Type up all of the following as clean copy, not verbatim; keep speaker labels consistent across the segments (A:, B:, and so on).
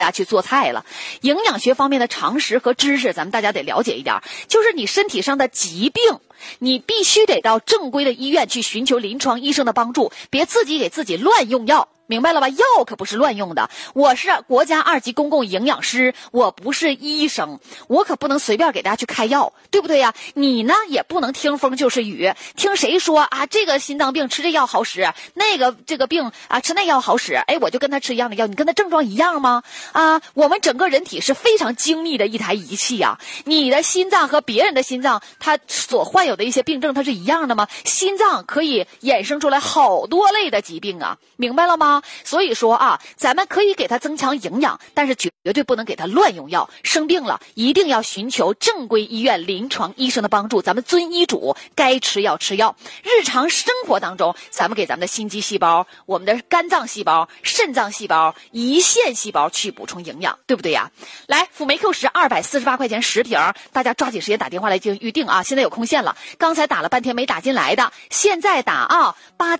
A: 大家去做菜了。营养学方面的常识和知识，咱们大家得了解一点，就是你身体上的疾病，你必须得到正规的医院去寻求临床医生的帮助，别自己给自己乱用药。明白了吧？药可不是乱用的。我是国家2级公共营养师，我不是医生，我可不能随便给大家去开药，对不对呀？你呢也不能听风就是雨，听谁说啊这个心脏病吃这药好使，那个这个病啊吃那药好使，哎我就跟他吃一样的药，你跟他症状一样吗？啊，我们整个人体是非常精密的一台仪器啊，你的心脏和别人的心脏，它所患有的一些病症它是一样的吗？心脏可以衍生出来好多类的疾病啊，明白了吗？所以说啊，咱们可以给他增强营养，但是绝对不能给他乱用药。生病了一定要寻求正规医院临床医生的帮助，咱们遵医嘱，该吃药吃药。日常生活当中，咱们给咱们的心肌细胞、我们的肝脏细胞、肾脏细胞、胰腺细胞去补充营养，对不对呀？来，辅酶 Q10 248块钱10瓶，大家抓紧时间打电话来进行预定啊！现在有空线了，刚才打了半天没打进来的，现在打啊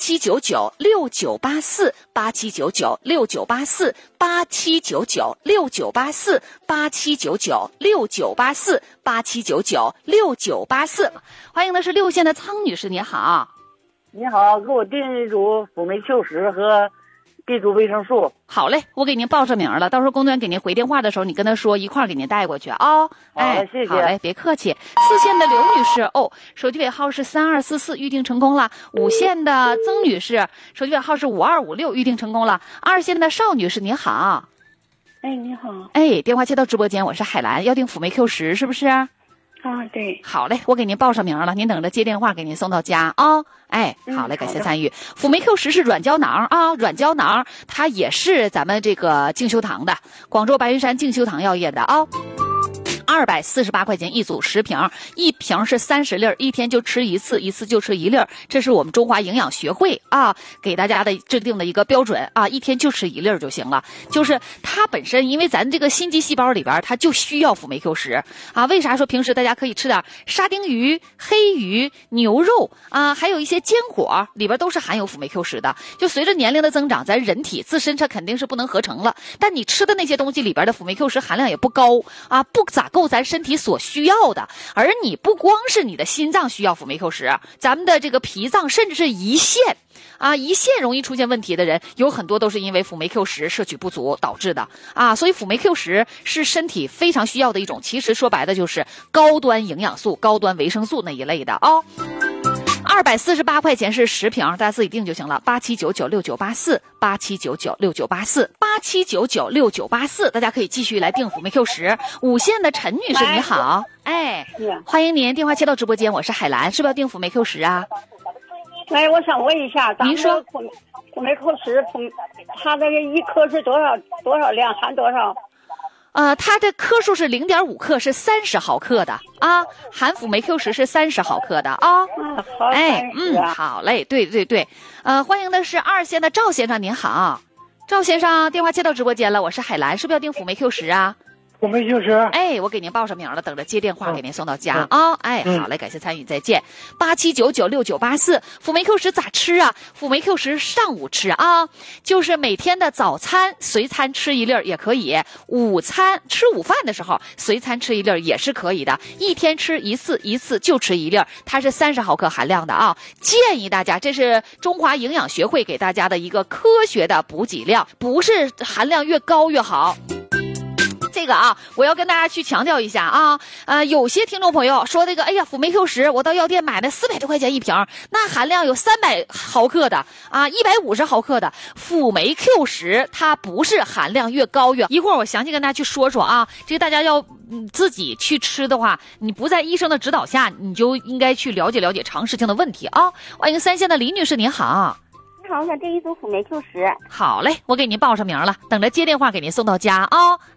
A: ，87996984，87996984，87996984，87996984，欢迎的是6线的苍女士，你好。
B: 你好，给我订一组辅酶 Q10和B 族维生素。
A: 好嘞，我给您报上名了，到时候工作人员给您回电话的时候，你跟他说一块儿给您带过去啊。
B: 哎，谢谢。
A: 好嘞，别客气。4线的刘女士，手机尾号是3244，预定成功了。5线的曾女士，手机尾号是5256，预定成功了。2线的邵女士，你好。
C: 哎，你好。
A: 哎，电话接到直播间，我是海兰，要订辅酶 Q10是不是？
C: 啊，对。
A: 好嘞，我给您报上名了，您等着接电话给您送到家啊。哎，好嘞，感谢参与。辅酶 Q10是软胶囊啊，软胶囊它也是咱们这个静修堂的，广州白云山静修堂药业的啊。248块钱一组10瓶，一瓶是30粒，一天就吃一次，一次就吃1粒，这是我们中华营养学会啊给大家的制定的一个标准啊，一天就吃1粒就行了。就是它本身，因为咱这个心肌细胞里边它就需要辅酶 Q10啊。为啥说平时大家可以吃点沙丁鱼、黑鱼、牛肉啊，还有一些坚果里边都是含有辅酶 Q10的。就随着年龄的增长，咱人体自身它肯定是不能合成了，但你吃的那些东西里边的辅酶 Q10含量也不高啊，不咋够咱身体所需要的。而你不光是你的心脏需要辅酶 Q10，咱们的这个脾脏甚至是胰腺啊，胰腺容易出现问题的人，有很多都是因为辅酶 Q10摄取不足导致的啊。所以辅酶 Q10是身体非常需要的一种，其实说白了就是高端营养素、高端维生素那一类的啊。248块钱是10瓶，大家自己定就行了。87996984，87996984，87996984，大家可以继续来订辅酶 Q10。5线的陈女士你好，哎，欢迎您，电话接到直播间，我是海兰，是不是要订辅酶 Q10啊？
C: 哎，我想问一下，
A: 您说
C: 辅酶 Q10，它这个一颗是多少量，含多少？
A: 它的克数是0.5克，是30毫克的啊，含辅酶 Q10是30毫克的啊。
C: 好，
A: 哎，好嘞，对对对，欢迎的是2线的赵先生，您好，赵先生，电话接到直播间了，我是海兰，是不是要订辅酶 Q10啊？
B: 辅酶 Q10，
A: 哎，我给您报上名了，等着接电话给您送到家啊！哎，好嘞，感谢参与，再见。87996984，辅酶 Q10咋吃啊？辅酶 Q10上午吃啊，就是每天的早餐随餐吃1粒也可以，午餐吃午饭的时候随餐吃1粒也是可以的，一天吃一次，一次就吃1粒，它是30毫克含量的啊。建议大家，这是中华营养学会给大家的一个科学的补给量，不是含量越高越好。这个啊，我要跟大家去强调一下啊，有些听众朋友说这个，哎呀，辅酶 Q10，我到药店买的400多块钱一瓶，那含量有300毫克的啊，150毫克的辅酶 Q10，它不是含量越高越。一会儿我详细跟大家去说说啊，这个大家要自己去吃的话，你不在医生的指导下，你就应该去了解了解常识性的问题啊。欢迎3线的李女士，您好。
C: 你好，我想订一组辅酶 Q10。
A: 好嘞，我给您报上名了，等着接电话给您送到家啊。哎。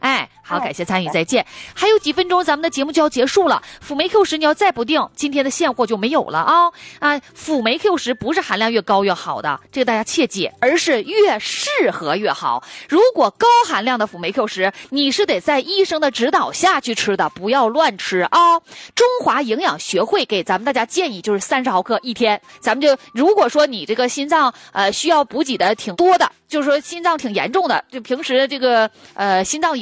A: 好，感谢参与，再见。还有几分钟，咱们的节目就要结束了。辅酶 Q10你要再不定，今天的现货就没有了啊！辅酶 Q10不是含量越高越好的，这个大家切记，而是越适合越好。如果高含量的辅酶 Q10，你是得在医生的指导下去吃的，不要乱吃啊！中华营养学会给咱们大家建议就是30毫克一天，咱们就如果说你这个心脏需要补给的挺多的，就是说心脏挺严重的，就平时这个心脏